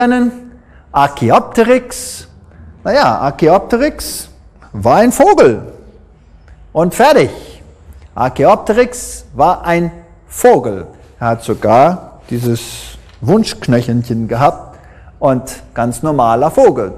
Archaeopteryx. Naja, Archaeopteryx war ein Vogel. Und fertig. Archaeopteryx war ein Vogel. Er hat sogar dieses Wunschknöchelchen gehabt und ganz normaler Vogel.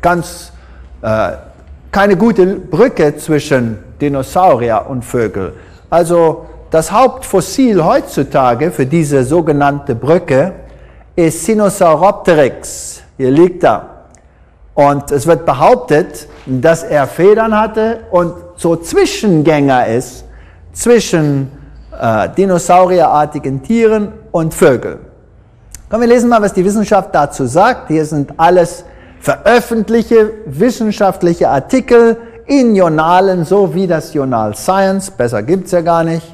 Keine gute Brücke zwischen Dinosaurier und Vögel. Also das Hauptfossil heutzutage für diese sogenannte Brücke ist Sinosauropteryx. Hier liegt er. Und es wird behauptet, dass er Federn hatte und so Zwischengänger ist zwischen dinosaurierartigen Tieren und Vögeln. Komm, wir lesen mal, was die Wissenschaft dazu sagt. Hier sind alles veröffentlichte wissenschaftliche Artikel in Journalen, so wie das Journal Science. Besser gibt es ja gar nicht.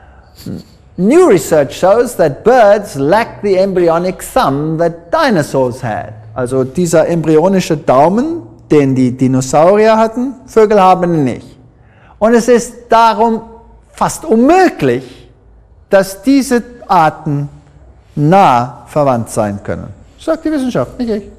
New research shows that birds lack the embryonic thumb that dinosaurs had. Also dieser embryonische Daumen, den die Dinosaurier hatten, Vögel haben ihn nicht. Und es ist darum fast unmöglich, dass diese Arten nah verwandt sein können. Sagt die Wissenschaft, nicht ich.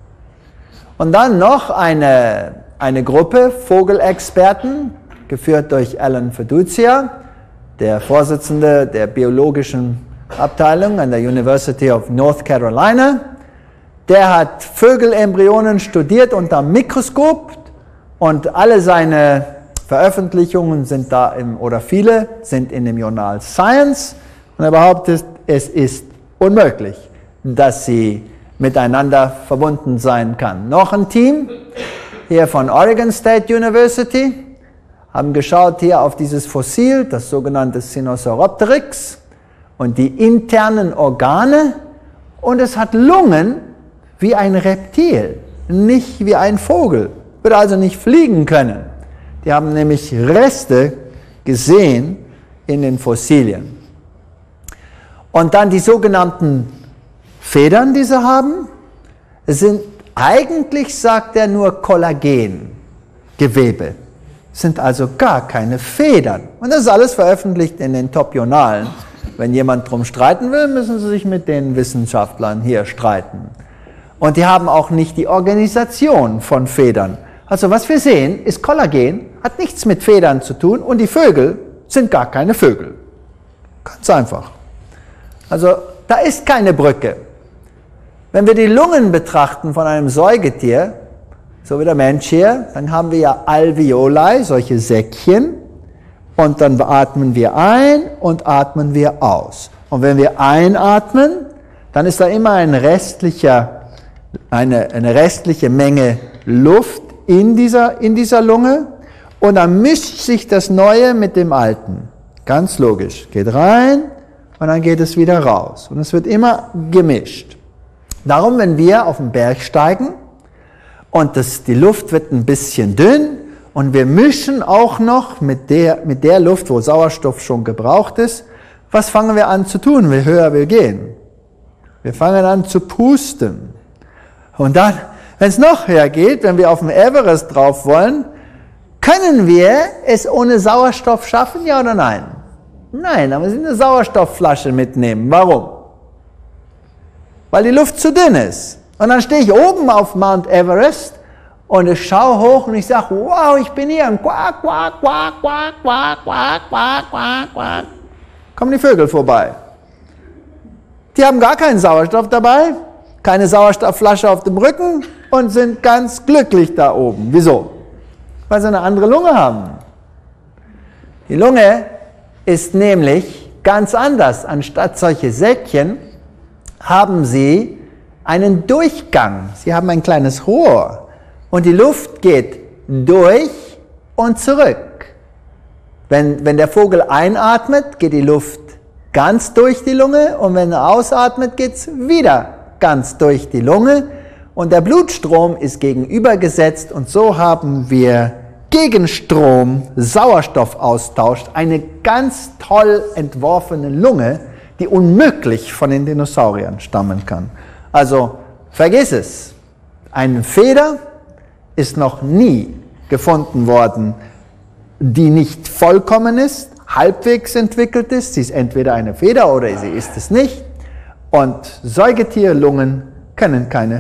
Und dann noch eine Gruppe Vogelexperten, geführt durch Alan Fiducia, der Vorsitzende der biologischen Abteilung an der University of North Carolina. Der hat Vögelembryonen studiert unter dem Mikroskop und alle seine Veröffentlichungen sind da viele sind in dem Journal Science. Und er behauptet, es ist unmöglich, dass sie miteinander verbunden sein kann. Noch ein Team hier von Oregon State University haben geschaut hier auf dieses Fossil, das sogenannte Sinosauropteryx und die internen Organe, und es hat Lungen wie ein Reptil, nicht wie ein Vogel, wird also nicht fliegen können. Die haben nämlich Reste gesehen in den Fossilien. Und dann die sogenannten Federn, die sie haben, sind eigentlich, sagt er, nur Kollagengewebe. Sind also gar keine Federn. Und das ist alles veröffentlicht in den Top-Journalen. Wenn jemand drum streiten will, müssen Sie sich mit den Wissenschaftlern hier streiten. Und die haben auch nicht die Organisation von Federn. Also was wir sehen, ist Kollagen, hat nichts mit Federn zu tun und die Vögel sind gar keine Vögel. Ganz einfach. Also da ist keine Brücke. Wenn wir die Lungen betrachten von einem Säugetier, so wie der Mensch hier, dann haben wir ja Alveoli, solche Säckchen, und dann atmen wir ein und atmen wir aus. Und wenn wir einatmen, dann ist da immer eine restliche Menge Luft in dieser Lunge und dann mischt sich das Neue mit dem Alten. Ganz logisch. Geht rein und dann geht es wieder raus. Und es wird immer gemischt. Darum, wenn wir auf den Berg steigen und die Luft wird ein bisschen dünn und wir mischen auch noch mit der Luft, wo Sauerstoff schon gebraucht ist, was fangen wir an zu tun, je höher wir gehen? Wir fangen an zu pusten. Und dann, wenn es noch höher geht, wenn wir auf dem Everest drauf wollen, können wir es ohne Sauerstoff schaffen, ja oder nein? Nein, aber wir müssen eine Sauerstoffflasche mitnehmen. Warum? Weil die Luft zu dünn ist. Und dann stehe ich oben auf Mount Everest und ich schaue hoch und ich sage, wow, ich bin hier. Und quack, quack, quack, quack, quack, quack, quack, quack, quack. Kommen die Vögel vorbei. Die haben gar keinen Sauerstoff dabei, keine Sauerstoffflasche auf dem Rücken und sind ganz glücklich da oben. Wieso? Weil sie eine andere Lunge haben. Die Lunge ist nämlich ganz anders. Anstatt solche Säckchen haben sie einen Durchgang. Sie haben ein kleines Rohr und die Luft geht durch und zurück. Wenn der Vogel einatmet, geht die Luft ganz durch die Lunge und wenn er ausatmet, geht es wieder ganz durch die Lunge und der Blutstrom ist gegenübergesetzt und so haben wir Gegenstrom, Sauerstoffaustausch, eine ganz toll entworfene Lunge, die unmöglich von den Dinosauriern stammen kann. Also vergiss es, eine Feder ist noch nie gefunden worden, die nicht vollkommen ist, halbwegs entwickelt ist. Sie ist entweder eine Feder oder sie ist es nicht. Und Säugetierlungen kennen keine